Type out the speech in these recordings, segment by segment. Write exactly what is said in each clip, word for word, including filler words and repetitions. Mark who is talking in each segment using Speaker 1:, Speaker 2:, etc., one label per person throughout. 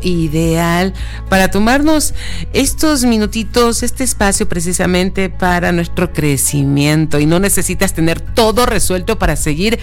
Speaker 1: ideal para tomarnos estos minutitos, este espacio precisamente para nuestro crecimiento, y no necesitas tener todo resuelto para seguir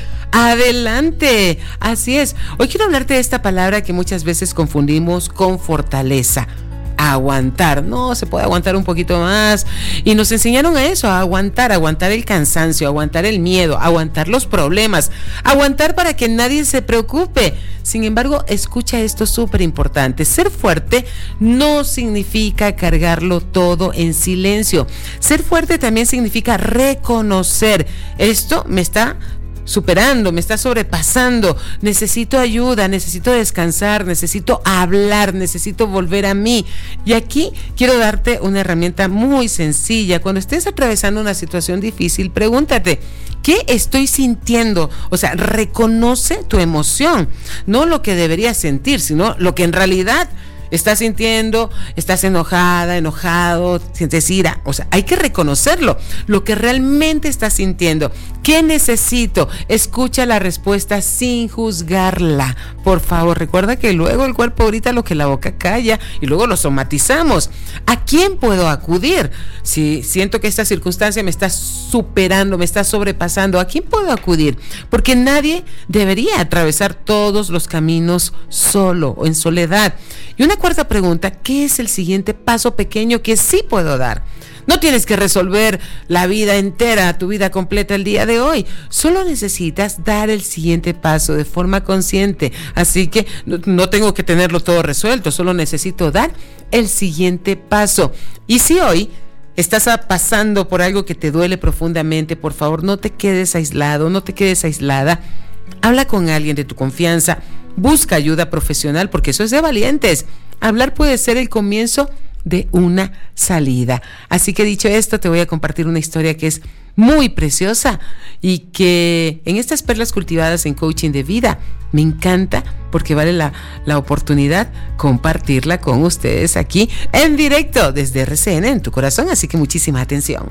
Speaker 1: adelante. Así es. Hoy quiero hablarte de esta palabra que muchas veces confundimos con fortaleza. Aguantar, no, se puede aguantar un poquito más, y nos enseñaron a eso, a aguantar, aguantar el cansancio, aguantar el miedo, aguantar los problemas, aguantar para que nadie se preocupe. Sin embargo, escucha esto súper importante: ser fuerte no significa cargarlo todo en silencio. Ser fuerte también significa reconocer: esto me está superando, me está sobrepasando, necesito ayuda, necesito descansar, necesito hablar, necesito volver a mí. Y aquí quiero darte una herramienta muy sencilla. Cuando estés atravesando una situación difícil, pregúntate: ¿qué estoy sintiendo? O sea, reconoce tu emoción, no lo que deberías sentir, sino lo que en realidad estás sintiendo. Estás enojada, enojado, sientes ira. O sea, hay que reconocerlo, lo que realmente estás sintiendo. ¿Qué necesito? Escucha la respuesta sin juzgarla. Por favor, recuerda que luego el cuerpo grita lo que la boca calla, y luego lo somatizamos. ¿A quién puedo acudir? Si siento que esta circunstancia me está superando, me está sobrepasando, ¿a quién puedo acudir? Porque nadie debería atravesar todos los caminos solo o en soledad. Y una cuarta pregunta: ¿qué es el siguiente paso pequeño que sí puedo dar? No tienes que resolver la vida entera, tu vida completa el día de hoy. Solo necesitas dar el siguiente paso de forma consciente. Así que no, no tengo que tenerlo todo resuelto, solo necesito dar el siguiente paso. Y si hoy estás pasando por algo que te duele profundamente, por favor, no te quedes aislado, no te quedes aislada. Habla con alguien de tu confianza, busca ayuda profesional, porque eso es de valientes. Hablar puede ser el comienzo de una salida. Así que, dicho esto, te voy a compartir una historia que es muy preciosa y que en estas perlas cultivadas en coaching de vida me encanta, porque vale la, la oportunidad compartirla con ustedes aquí en directo desde R C N en tu corazón. Así que muchísima atención.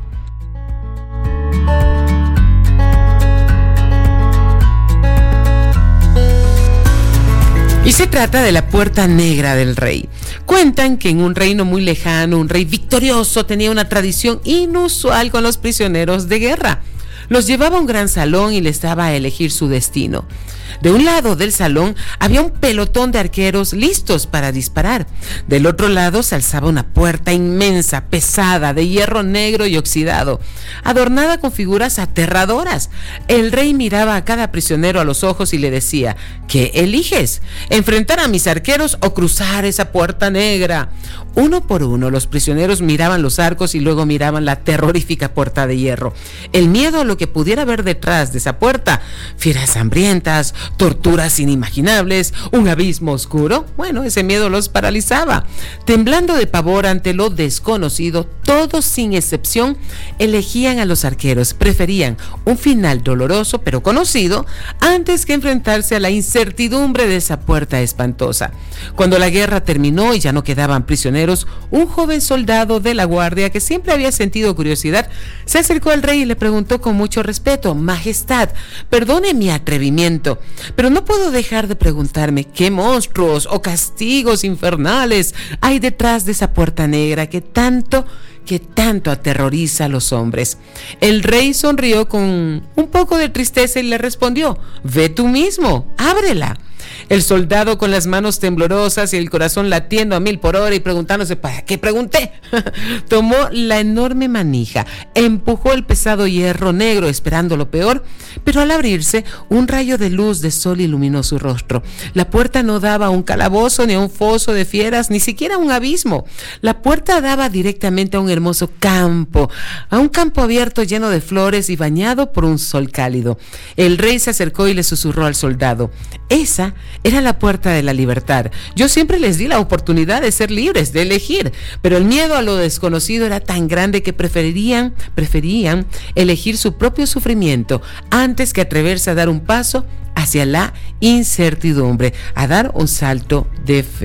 Speaker 1: Y se trata de la puerta negra del rey. Cuentan que en un reino muy lejano, un rey victorioso tenía una tradición inusual con los prisioneros de guerra. Los llevaba a un gran salón y les daba a elegir su destino. De un lado del salón había un pelotón de arqueros listos para disparar. Del otro lado se alzaba una puerta inmensa, pesada, de hierro negro y oxidado, adornada con figuras aterradoras. El rey miraba a cada prisionero a los ojos y le decía: ¿qué eliges? ¿Enfrentar a mis arqueros o cruzar esa puerta negra? Uno por uno, los prisioneros miraban los arcos y luego miraban la terrorífica puerta de hierro. El miedo a lo que pudiera haber detrás de esa puerta: fieras hambrientas, torturas inimaginables, un abismo oscuro. Bueno, ese miedo los paralizaba. Temblando de pavor ante lo desconocido, todos sin excepción elegían a los arqueros. Preferían un final doloroso pero conocido antes que enfrentarse a la incertidumbre de esa puerta espantosa. Cuando la guerra terminó y ya no quedaban prisioneros, un joven soldado de la guardia, que siempre había sentido curiosidad, se acercó al rey y le preguntó con mucho respeto: Majestad, perdone mi atrevimiento, pero no puedo dejar de preguntarme qué monstruos o castigos infernales hay detrás de esa puerta negra que tanto, que tanto aterroriza a los hombres. El rey sonrió con un poco de tristeza y le respondió: ve tú mismo, ábrela. El soldado, con las manos temblorosas y el corazón latiendo a mil por hora y preguntándose ¿para qué pregunté?, tomó la enorme manija, empujó el pesado hierro negro esperando lo peor, pero al abrirse, un rayo de luz de sol iluminó su rostro. La puerta no daba a un calabozo, ni a un foso de fieras, ni siquiera a un abismo. La puerta daba directamente a un hermoso campo, a un campo abierto lleno de flores y bañado por un sol cálido. El rey se acercó y le susurró al soldado: esa era la puerta de la libertad. Yo siempre les di la oportunidad de ser libres, de elegir, pero el miedo a lo desconocido era tan grande que preferían, preferían elegir su propio sufrimiento antes que atreverse a dar un paso hacia la incertidumbre, a dar un salto de fe.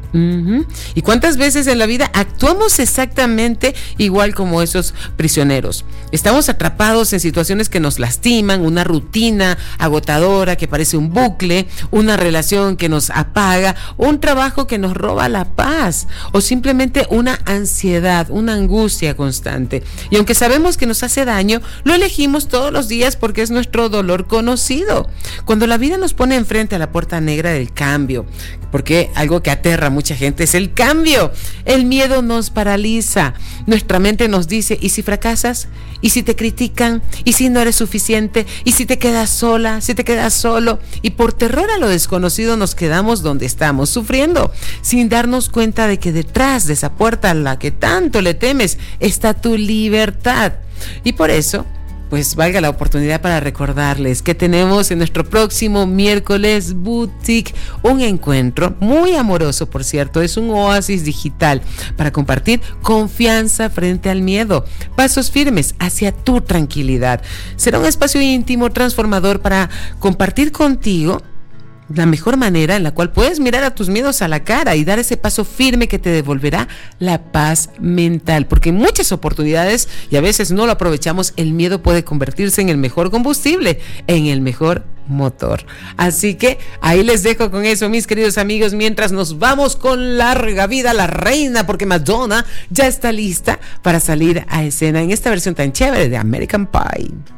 Speaker 1: Uh-huh. ¿Y cuántas veces en la vida actuamos exactamente igual como esos prisioneros? Estamos atrapados en situaciones que nos lastiman, una rutina agotadora que parece un bucle, una relación que nos apaga, un trabajo que nos roba la paz o simplemente una ansiedad, una angustia constante. Y aunque sabemos que nos hace daño, lo elegimos todos los días porque es nuestro dolor conocido. Cuando la vida nos pone enfrente a la puerta negra del cambio, porque algo que aterra a mucha gente es el cambio. El miedo nos paraliza. Nuestra mente nos dice, ¿y si fracasas? ¿Y si te critican? ¿Y si no eres suficiente? ¿Y si te quedas sola? ¿Si te quedas solo? Y por terror a lo desconocido nos quedamos donde estamos, sufriendo, sin darnos cuenta de que detrás de esa puerta a la que tanto le temes está tu libertad. Y por eso, pues valga la oportunidad para recordarles que tenemos en nuestro próximo miércoles Boutique un encuentro muy amoroso, por cierto, es un oasis digital para compartir confianza frente al miedo, pasos firmes hacia tu tranquilidad. Será un espacio íntimo, transformador para compartir contigo la mejor manera en la cual puedes mirar a tus miedos a la cara y dar ese paso firme que te devolverá la paz mental, porque en muchas oportunidades, y a veces no lo aprovechamos, el miedo puede convertirse en el mejor combustible, en el mejor motor. Así que ahí les dejo con eso, mis queridos amigos, mientras nos vamos con Larga Vida la Reina, porque Madonna ya está lista para salir a escena en esta versión tan chévere de American Pie.